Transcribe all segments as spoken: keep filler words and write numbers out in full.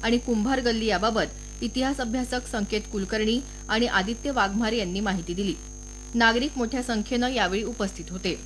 आणि कुंभार गल्ली याबाबत इतिहास अभ्यासक संकेत कुलकर्णी आणि आदित्य वाघमारे यांनी माहिती दिली. नागरिक मोठ्या संख्येनं यावेळी उपस्थित होते.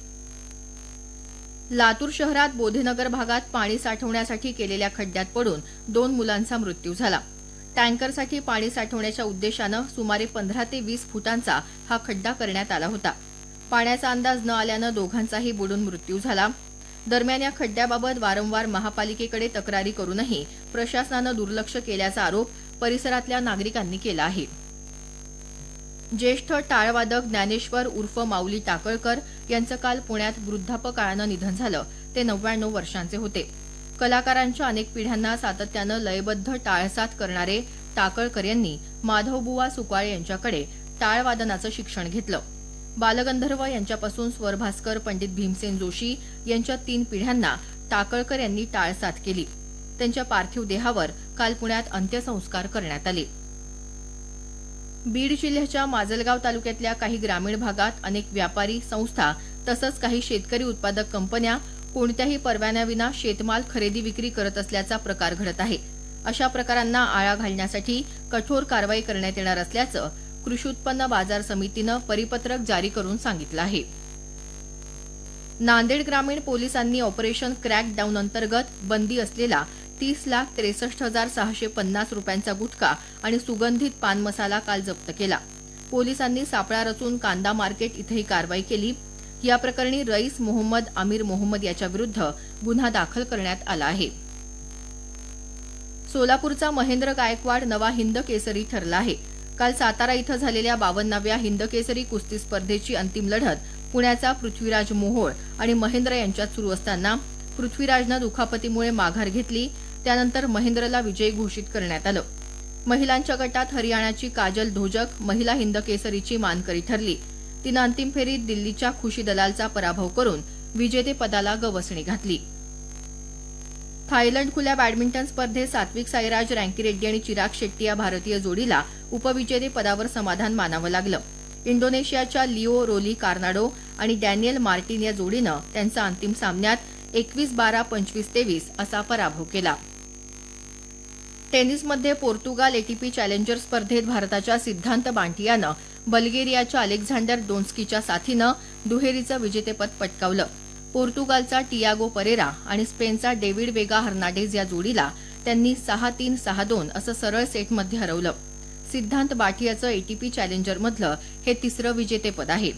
लातूर शहरात बोधेनगर भागात पाणी साठवण्यासाठी केलेल्या खड्ड्यात पडून दोन मुलांचा मृत्यू झाला. टँकरसाठी पाणी साठवण्याच्या उद्देशानं सुमारे पंधरा ते वीस फुटांचा हा खड्डा करण्यात आला होता. पाण्याचा अंदाज न आल्यानं दोघांचाही बुडून मृत्यू झाला. दरम्यान या खड्ड्याबाबत वारंवार महापालिकेकडे तक्रारी करूनही प्रशासनानं दुर्लक्ष केल्याचा आरोप परिसरातल्या नागरिकांनी केला आहे. ज्येष्ठ टाळवादक ज्ञानेश्वर उर्फ माऊली टाकळकर यांचं काल पुण्यात वृद्धापकाळानं निधन झालं. ते नव्याण्णव वर्षांचे होते. कलाकारांच्या अनेक पिढ्यांना सातत्यानं लयबद्ध टाळसाद करणारे टाकळकर यांनी माधवबुवा सुकाळे यांच्याकडे टाळवादनाचं शिक्षण घेतलं. बालगंधर्व यांच्यापासून स्वरभास्कर पंडित भीमसेन जोशी यांच्या तीन पिढ्यांना टाकळकर यांनी टाळसाद केली. त्यांच्या पार्थिव देहावर काल पुण्यात अंत्यसंस्कार करण्यात आले. बीड जिल्ह्याच्या माजलगाव तालुक्यातल्या काही ग्रामीण भागात अनेक व्यापारी संस्था तसंच काही शेतकरी उत्पादक कंपन्या कोणत्याही परवान्याविना शेतमाल खरेदी विक्री करत असल्याचा प्रकार घडत आहे. अशा प्रकारांना आळा घालण्यासाठी कठोर कारवाई करण्यात येणार असल्याचं कृषी उत्पन्न बाजार समितीनं परिपत्रक जारी करून सांगितलं आहे. नांदेड ग्रामीण पोलिसांनी ऑपरेशन क्रॅकडाऊन अंतर्गत बंदी असलेला तीस लाख त्रेसष्ट हजार सहाशे पन्नास रुपयांचा गुटखा आणि सुगंधित पान मसाला काल जप्त केला. पोलिसांनी सापळा रचून कांदा मार्केट इथंही कारवाई केली. या प्रकरणी रईस मोहम्मद आमिर मोहम्मद याच्याविरुद्ध गुन्हा दाखल करण्यात आला आहे. सोलापूरचा महेंद्र गायकवाड नवा हिंद केसरी ठरला आहे. काल सातारा इथं झालेल्या बावन्नाव्या हिंद केसरी कुस्ती स्पर्धेची अंतिम लढत पुण्याचा पृथ्वीराज मोहोळ आणि महेंद्र यांच्यात सुरू असताना पृथ्वीराजनं दुखापतीमुळे माघार घेतली. त्यानंतर महेंद्रला विजयी घोषित करण्यात आलं. महिलांच्या गटात हरियाणाची काजल धोजक महिला हिंद केसरीची मानकरी ठरली. तिनं अंतिम फेरीत दिल्लीच्या खुशी दलालचा पराभव करून विजेतेपदाला गवसणी घातली. थायलंड खुल्या बॅडमिंटन स्पर्धेत सात्विक साईराज रँकीरेड्डी आणि चिराग शेट्टी या भारतीय जोडीला उपविजेतेपदावर समाधान मानावं लागलं. इंडोनेशियाच्या लिओ रोली कार्नाडो आणि डॅनियल मार्टिन या जोडीनं त्यांचा अंतिम सामन्यात एकवीस बारा पंचवीस तेवीस असा पराभव केला. टेनिसमध्ये पोर्तुगाल एटीपी चॅलेंजर स्पर्धेत भारताच्या सिद्धांत बांटियानं बल्गेरियाच्या अलेक्झांडर दोन्स्कीच्या साथीनं दुहेरीचं विजेतेपद पटकावलं. पोर्तुगालचा टियागो परेरा आणि स्पेनचा डेव्हिड वेगा हर्नाडेज या जोडीला त्यांनी सहा तीन सहा दोन असं सरळ सेटमध्ये हरवलं. सिद्धांत बाटियाचं एटीपी चॅलेंजरमधलं हे तिसरं विजेतेपद आहे.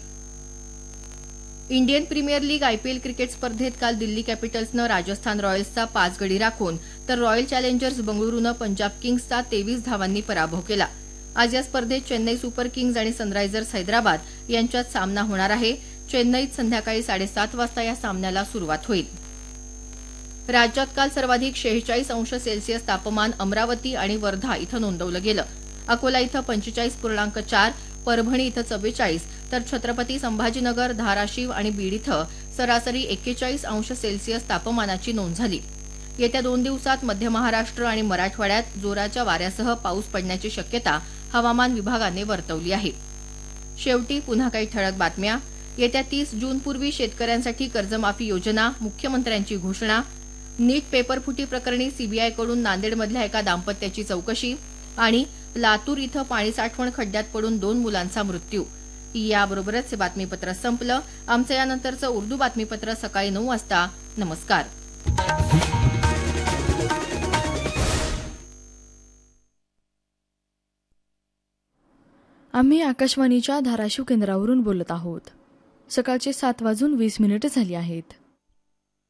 Indian premier league IPL cricket स्पर्धेत काल दिल्ली कॅपिटल्सनं राजस्थान रॉयल्सचा पाच गडी राखून तर रॉयल चॅलेंजर्स बंगळुरूनं पंजाब किंग्सचा तेवीस धावांनी पराभव केला. आज या स्पर्धेत चेन्नई सुपर किंग्ज आणि सनरायझर्स हैदराबाद यांच्यात सामना होणार आहे. चेन्नईत संध्याकाळी साडेसात वाजता या सामन्याला सुरुवात होईल. राज्यात काल सर्वाधिक शेहेचाळीस अंश सेल्सिअस तापमान अमरावती आणि वर्धा इथं नोंदवलं गेलं. अकोला इथं पंचेचाळीस पूर्णांक चार, परभणी इथं चव्वेचाळीस तर छत्रपती संभाजीनगर, धाराशिव आणि बीड इथं सरासरी एक्केचाळीस अंश सेल्सिअस तापमानाची नोंद झाली. येत्या दोन दिवसात मध्य महाराष्ट्र आणि मराठवाड्यात जोराच्या वाऱ्यासह पाऊस पडण्याची शक्यता हवामान विभागाने वर्तवली आहे. शेवटी पुन्हा काही ठळक बातम्या. येत्या तीस जूनपूर्वी शेतकऱ्यांसाठी कर्जमाफी योजना, मुख्यमंत्र्यांची घोषणा. नीट पेपरफुटी प्रकरणी सीबीआयकडून नांदेडमधल्या एका दाम्पत्याची चौकशी आणि लातूर इथं पाणी साठवण खड्ड्यात पडून दोन मुलांचा मृत्यू. याबरोबरच हे बातमीपत्र संपलं. आमचं यानंतरचं उर्दू बातमीपत्र सकाळी नऊ वाजता. नमस्कार. आम्ही आकाशवाणीच्या धाराशिव केंद्रावरून बोलत आहोत. सकाळचे सात वाजून वीस मिनिटं झाली आहेत.